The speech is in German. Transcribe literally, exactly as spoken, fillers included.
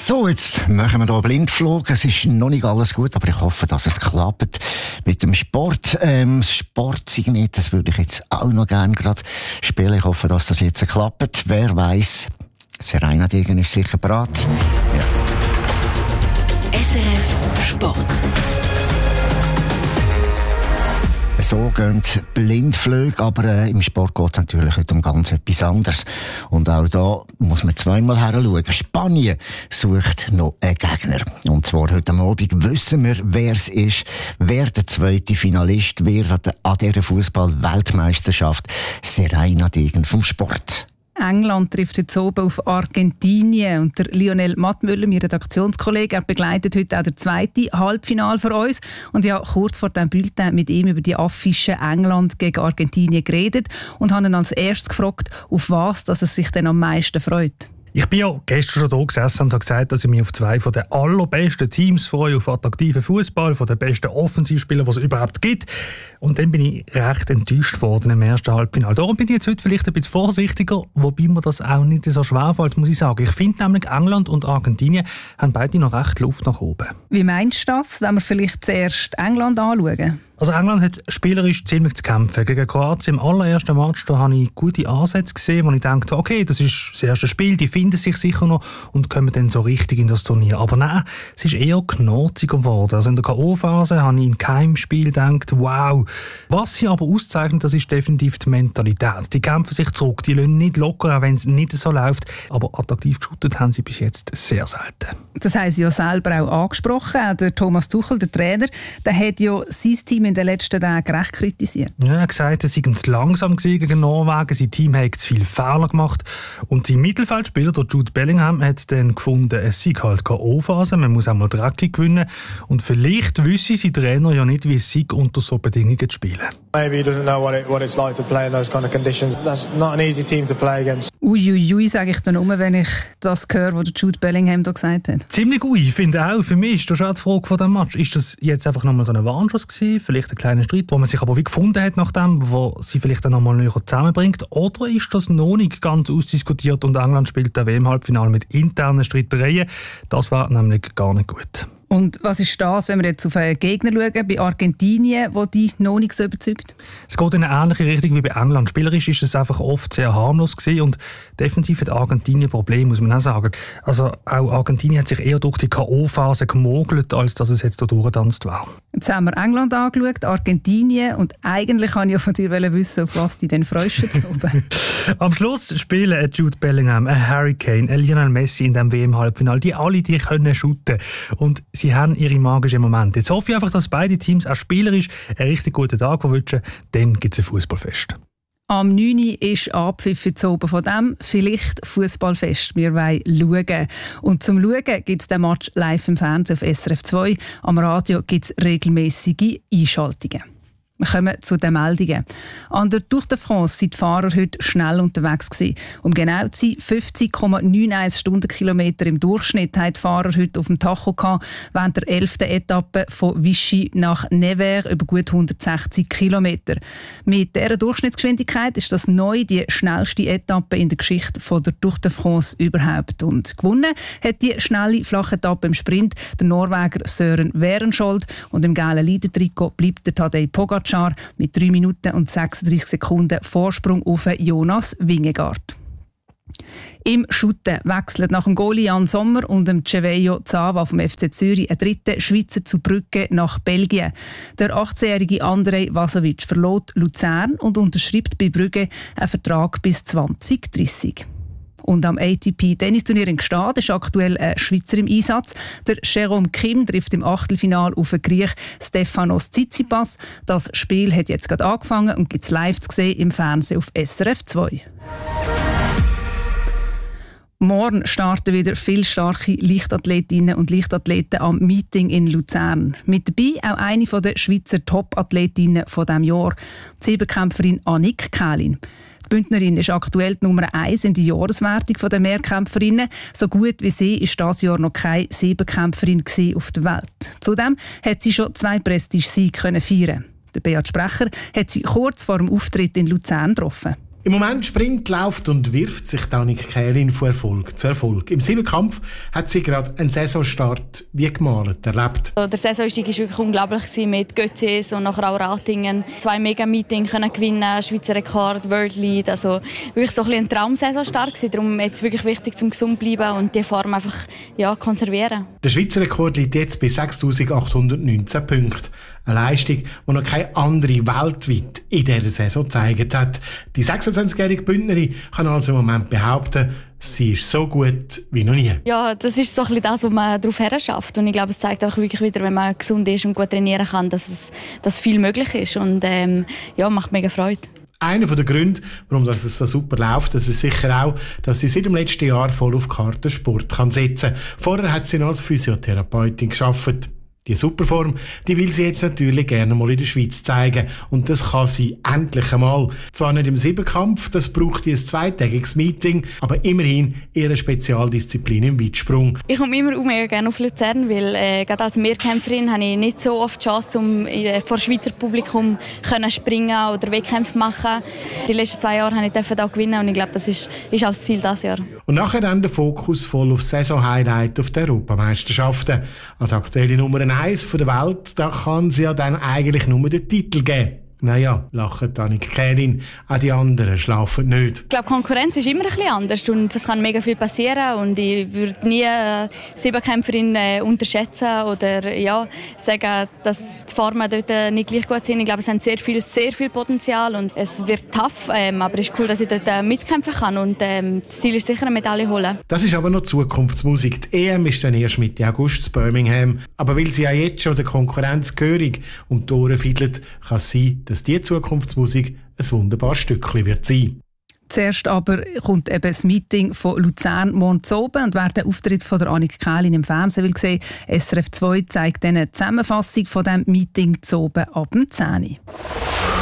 So, jetzt machen wir hier einen Blindflug. Es ist noch nicht alles gut, aber ich hoffe, dass es klappt mit dem Sport. Ähm, das Sportsignet, das würde ich jetzt auch noch gerne gerade spielen. Ich hoffe, dass das jetzt klappt. Wer weiss, Serena Degen ist sicher bereit. Ja. S R F Sport. So gehen Blindflüge, aber äh, im Sport geht es natürlich heute um ganz etwas anderes. Und auch da muss man zweimal heranschauen. Spanien sucht noch einen Gegner. Und zwar heute Abend wissen wir, wer es ist, wer der zweite Finalist wird an dieser Fußball-Weltmeisterschaft. Serena Degen vom Sport. England trifft heute oben auf Argentinien. Und der Lionel Mattmüller, mein Redaktionskollege, er begleitet heute auch das zweite Halbfinale für uns. Und ja, kurz vor dem Bulletin mit ihm über die Affische England gegen Argentinien geredet und habe ihn als erstes gefragt, auf was dass er sich denn am meisten freut. Ich bin ja gestern schon da gesessen und habe gesagt, dass ich mich auf zwei von den allerbesten Teams freue, auf attraktiven Fußball, von den besten Offensivspielern, die es überhaupt gibt. Und dann bin ich recht enttäuscht worden im ersten Halbfinale. Darum bin ich jetzt heute vielleicht ein bisschen vorsichtiger, wobei mir das auch nicht so schwer fällt, muss ich sagen. Ich finde nämlich, England und Argentinien haben beide noch recht Luft nach oben. Wie meinst du das, wenn wir vielleicht zuerst England anschauen? Also England hat spielerisch ziemlich zu kämpfen. Gegen Kroatien im allerersten Match da habe ich gute Ansätze gesehen, wo ich dachte, okay, das ist das erste Spiel, die finden sich sicher noch und kommen dann so richtig in das Turnier. Aber nein, es ist eher knurziger geworden. Also in der K O-Phase habe ich im Keimspiel gedacht, wow. Was sie aber auszeichnet, das ist definitiv die Mentalität. Die kämpfen sich zurück, die lassen nicht locker, auch wenn es nicht so läuft. Aber attraktiv geshootet haben sie bis jetzt sehr selten. Das haben sie ja selber auch angesprochen. Auch der Thomas Tuchel, der Trainer, der hat ja sein Team in den letzten Tagen recht kritisiert. Ja, er hat gesagt, er sei zu langsam gegen Norwegen, sein Team hat zu viele Fehler gemacht. Und sein Mittelfeldspieler, der Jude Bellingham, hat dann gefunden, es sei halt K O-Phase, man muss auch mal dreckig gewinnen. Und vielleicht wüsste sein Trainer ja nicht, wie es sei, unter so Bedingungen zu spielen. Maybe he doesn't know what, it, what it's like to play in those kind of conditions. That's not an easy team to play against. Uiuiui, ui, sage ich dann nur, wenn ich das höre, was Jude Bellingham da gesagt hat. Ziemlich ui, ich finde auch. Für mich ist das schon die Frage von diesem Match. Ist das jetzt einfach nochmal so ein Warnschuss gewesen? Vielleicht ein kleiner Streit, wo man sich aber wie gefunden hat nach dem, wo sie vielleicht dann nochmal näher zusammenbringt? Oder ist das noch nicht ganz ausdiskutiert und England spielt der W M-Halbfinale mit internen Streitereien? Das war nämlich gar nicht gut. Und was ist das, wenn wir jetzt auf einen Gegner schauen, bei Argentinien, wo die noch nicht so überzeugt? Es geht in eine ähnliche Richtung wie bei England. Spielerisch ist es einfach oft sehr harmlos gewesen und defensiv hat Argentinien Probleme, muss man auch sagen. Also auch Argentinien hat sich eher durch die K O-Phase gemogelt, als dass es jetzt hier durchgetanzt war. Jetzt haben wir England angeschaut, Argentinien und eigentlich kann ich ja von dir wissen, auf was die denn freust. Am Schluss spielen Jude Bellingham, ein Harry Kane, ein Lionel Messi in diesem W M-Halbfinale. Die alle, die können shooten. Und sie haben ihre magischen Momente. Jetzt hoffe ich einfach, dass beide Teams auch spielerisch einen richtig guten Tag wünschen. Dann gibt es ein Fußballfest. Am neun Uhr ist Abpfiff zu oben von dem. Vielleicht Fußballfest. Wir wollen schauen. Und zum Schauen gibt es den Match live im Fernsehen auf S R F zwei. Am Radio gibt es regelmäßige Einschaltungen. Wir kommen zu den Meldungen. An der Tour de France sind die Fahrer heute schnell unterwegs gewesen. Um genau zu sein, fünfzig Komma einundneunzig Stundenkilometer im Durchschnitt haben die Fahrer heute auf dem Tacho gehabt, während der elften Etappe von Vichy nach Nevers über gut hundertsechzig Kilometer. Mit dieser Durchschnittsgeschwindigkeit ist das neu die schnellste Etappe in der Geschichte von der Tour de France überhaupt. Und gewonnen hat die schnelle flache Etappe im Sprint der Norweger Søren Werenskjold und im gelben Leader-Trikot bleibt der Tadej Pogacar mit drei Minuten und sechsunddreißig Sekunden Vorsprung auf Jonas Vingegaard. Im Schutten wechselt nach dem Goalie Jan Sommer und dem Cevejo Zava vom F C Zürich ein dritter Schweizer zu Brügge nach Belgien. Der achtzehnjährige Andrej Vasovic verlässt Luzern und unterschreibt bei Brügge einen Vertrag bis zwanzig dreißig. Und am A T P-Tennisturnier in Gstaad ist aktuell ein Schweizer im Einsatz. Der Jérôme Kim trifft im Achtelfinal auf den Griech Stefanos Tsitsipas. Das Spiel hat jetzt gerade angefangen und gibt es live zu sehen im Fernsehen auf S R F zwei. Morgen starten wieder viele starke Leichtathletinnen und Leichtathleten am Meeting in Luzern. Mit dabei auch eine der Schweizer Top-Athletinnen dieses Jahr, die Siebenkämpferin Annick Kählin. Die Bündnerin ist aktuell die Nummer eins in der Jahreswertung der Mehrkämpferinnen. So gut wie sie ist dieses Jahr noch keine Siebenkämpferin auf der Welt. Zudem hat sie schon zwei Prestige-Siege feiern. Der Beat Sprecher hat sie kurz vor dem Auftritt in Luzern getroffen. Im Moment springt, läuft und wirft sich Annik Kählin von Erfolg zu Erfolg. Im Siebenkampf hat sie gerade einen Saisonstart wie gemalt erlebt. Der Saisoneinstieg war wirklich unglaublich mit Götzis und nachher auch Ratingen. Zwei Mega-Meetings können gewinnen, Schweizer Rekord, World Lead. Also wirklich so ein, ein Traumsaisonstart gewesen. Darum jetzt wirklich wichtig, zum gesund bleiben und die Form einfach ja, konservieren. Der Schweizer Rekord liegt jetzt bei sechstausendachthundertneunzehn Punkten. Eine Leistung, die noch keine andere weltweit in dieser Saison gezeigt hat. Die sechsundzwanzigjährige Bündnerin kann also im Moment behaupten, sie ist so gut wie noch nie. Ja, das ist so ein bisschen das, was man darauf her schafft. Und ich glaube, es zeigt auch wirklich wieder, wenn man gesund ist und gut trainieren kann, dass, es, dass viel möglich ist. Und ähm, ja, macht mega Freude. Einer der Gründe, warum das so super läuft, das ist sicher auch, dass sie seit dem letzten Jahr voll auf Kartensport kann setzen kann. Vorher hat sie noch als Physiotherapeutin gearbeitet. Die Superform, die will sie jetzt natürlich gerne mal in der Schweiz zeigen. Und das kann sie endlich einmal. Zwar nicht im Siebenkampf, das braucht ein zweitägiges Meeting, aber immerhin ihre Spezialdisziplin im Weitsprung. Ich komme immer mega gerne auf Luzern, weil äh, gerade als Mehrkämpferin habe ich nicht so oft die Chance, um äh, vor Schweizer Publikum können springen oder Wettkämpfe machen. Die letzten zwei Jahre durfte ich da gewinnen und ich glaube, das ist, ist auch das Ziel dieses Jahr. Und nachher dann der Fokus voll auf Saison-Highlight auf die Europameisterschaften. Als aktuelle Nummer eins von der Welt, da kann sie ja dann eigentlich nur den Titel geben. Naja, lacht Annik Kählin, auch die anderen schlafen nicht. Ich glaube, Konkurrenz ist immer ein bisschen anders und es kann mega viel passieren und ich würde nie eine Siebenkämpferin äh, unterschätzen oder ja, sagen, dass die Formen dort nicht gleich gut sind. Ich glaube, es hat sehr viel, sehr viel Potenzial und es wird tough, ähm, aber es ist cool, dass ich dort äh, mitkämpfen kann und ähm, das Ziel ist sicher eine Medaille holen. Das ist aber noch Zukunftsmusik. Die E M ist dann erst Mitte August in Birmingham. Aber weil sie ja jetzt schon der Konkurrenz gehörig um die Ohren fiedelt, kann es sein, dass die Zukunftsmusik ein wunderbares Stückchen wird sein. Zuerst aber kommt eben das Meeting von Luzern morgen zu oben und wer den Auftritt von der Annik Kählin im Fernsehen will sehen, S R F zwei zeigt eine Zusammenfassung von diesem Meeting zu oben ab dem zehn Uhr.